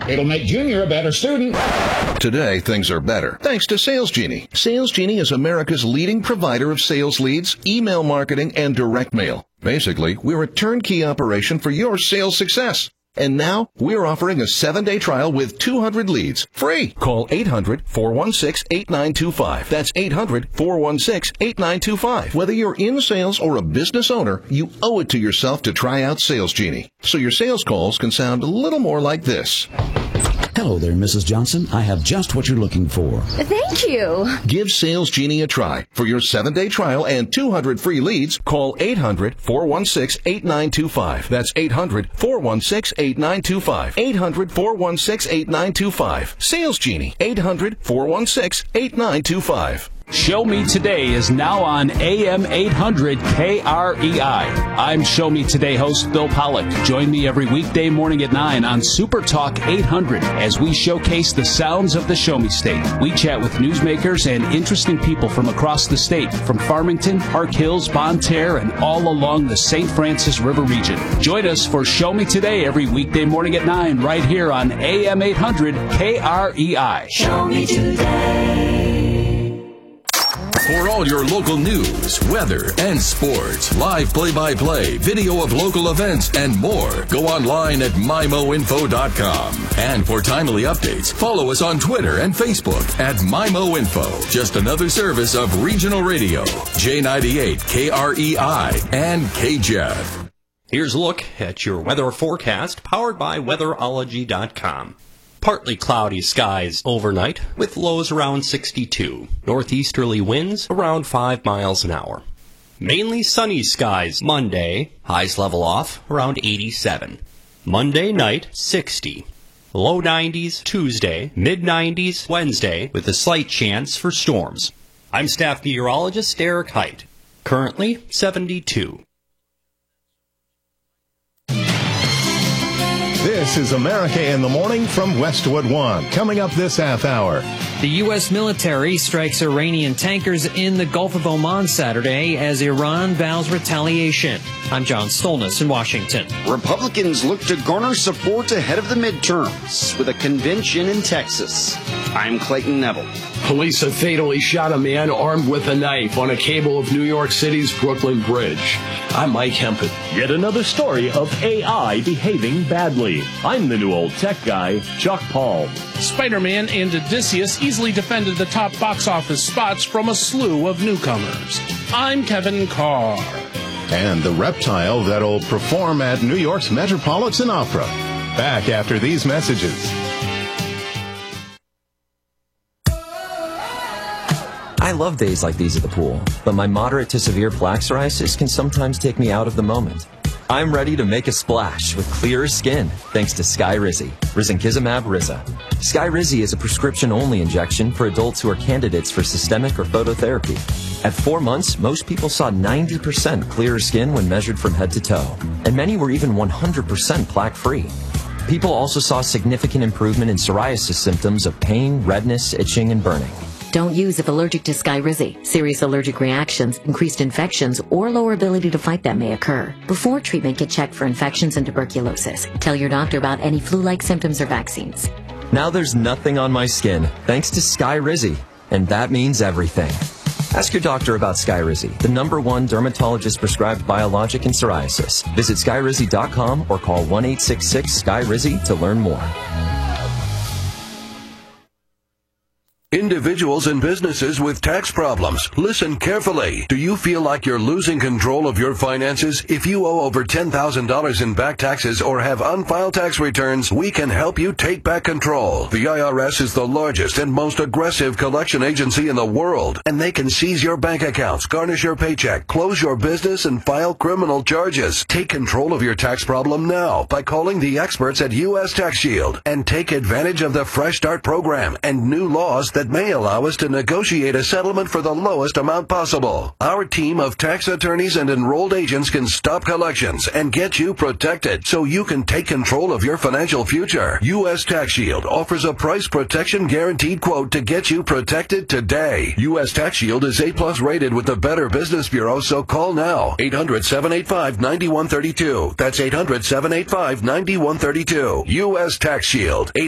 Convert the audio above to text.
It'll make Junior a better student. Today, things are better thanks to Sales Genie. Sales Genie is America's leading provider of sales leads, email marketing, and direct mail. Basically, we're a turnkey operation for your sales success. And now, we're offering a 7-day trial with 200 leads, free. Call 800-416-8925. That's 800-416-8925. Whether you're in sales or a business owner, you owe it to yourself to try out Sales Genie, so your sales calls can sound a little more like this. Hello there, Mrs. Johnson. I have just what you're looking for. Thank you. Give Sales Genie a try. For your 7-day trial and 200 free leads, call 800-416-8925. That's 800-416-8925. 800-416-8925. Sales Genie. 800-416-8925. Show Me Today is now on AM 800 KREI. I'm Show Me Today host Bill Pollock. Join me every weekday morning at 9 on Super Talk 800 as we showcase the sounds of the Show Me State. We chat with newsmakers and interesting people from across the state, from Farmington, Park Hills, Bonne Terre, and all along the St. Francis River region. Join us for Show Me Today every weekday morning at 9 right here on AM 800 KREI. Show Me Today. For all your local news, weather, and sports, live play-by-play, video of local events, and more, go online at MIMOinfo.com. And for timely updates, follow us on Twitter and Facebook at MIMOinfo. Just another service of regional radio, J98, KREI, and KJED. Here's a look at your weather forecast, powered by Weatherology.com. Partly cloudy skies overnight, with lows around 62. Northeasterly winds around 5 miles an hour. Mainly sunny skies Monday, highs level off around 87. Monday night, 60. Low 90s Tuesday, mid 90s Wednesday, with a slight chance for storms. I'm staff meteorologist Eric Height. Currently 72. This is America in the Morning from Westwood One. Coming up this half hour. The U.S. military strikes Iranian tankers in the Gulf of Oman Saturday as Iran vows retaliation. I'm John Stolness in Washington. Republicans look to garner support ahead of the midterms with a convention in Texas. I'm Clayton Neville. Police have fatally shot a man armed with a knife on a cable of New York City's Brooklyn Bridge. I'm Mike Hempel. Yet another story of AI behaving badly. I'm the new old tech guy, Chuck Palm. Spider-Man and Odysseus easily defended the top box office spots from a slew of newcomers. I'm Kevin Carr. And the reptile that'll perform at New York's Metropolitan Opera. Back after these messages. I love days like these at the pool, but my moderate to severe plaque psoriasis can sometimes take me out of the moment. I'm ready to make a splash with clearer skin thanks to Skyrizi, risankizumab Riza. Skyrizi is a prescription-only injection for adults who are candidates for systemic or phototherapy. At 4 months, most people saw 90% clearer skin when measured from head to toe, and many were even 100% plaque-free. People also saw significant improvement in psoriasis symptoms of pain, redness, itching, and burning. Don't use if allergic to Skyrizi. Serious allergic reactions, increased infections, or lower ability to fight them may occur. Before treatment, get checked for infections and tuberculosis. Tell your doctor about any flu-like symptoms or vaccines. Now there's nothing on my skin thanks to Skyrizi, and that means everything. Ask your doctor about Skyrizi, the #1 dermatologist-prescribed biologic in psoriasis. Visit Skyrizi.com or call 1-866-SKYRIZI to learn more. Individuals and businesses with tax problems, listen carefully. Do you feel like you're losing control of your finances? If you owe over $10,000 in back taxes or have unfiled tax returns, we can help you take back control. The IRS is the largest and most aggressive collection agency in the world, and they can seize your bank accounts, garnish your paycheck, close your business, and file criminal charges. Take control of your tax problem now by calling the experts at U.S. Tax Shield and take advantage of the Fresh Start program and new laws that may allow us to negotiate a settlement for the lowest amount possible. Our team of tax attorneys and enrolled agents can stop collections and get you protected so you can take control of your financial future. U.S. Tax Shield offers a price protection guaranteed quote to get you protected today. U.S. Tax Shield is A+ rated with the Better Business Bureau, so call now. 800-785-9132. That's 800-785-9132. U.S. Tax Shield.